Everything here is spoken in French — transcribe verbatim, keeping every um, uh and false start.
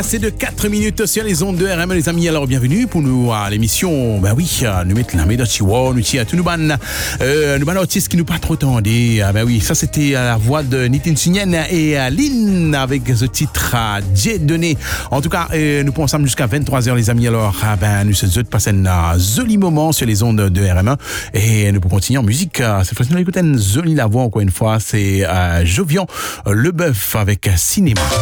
C'est de quatre minutes sur les ondes de R M, les amis. Alors, bienvenue pour nous à l'émission. Ben oui, nous mettons la médaille de Chihuahua, nous tirons tous nos ban, euh, nos ban artistes qui nous pas trop tendés. Ben oui, ça c'était la voix de Nitin Sunyen et Lynn avec ce titre J donné. En tout cas, euh, nous pensons jusqu'à vingt-trois heures, les amis. Alors, ben, nous sommes passer un joli moment sur les ondes de R M et nous pouvons continuer en musique. Cette fois-ci, nous écoutons une jolie la voix, encore une fois. C'est euh, Jovian Leboeuf avec Cinéma.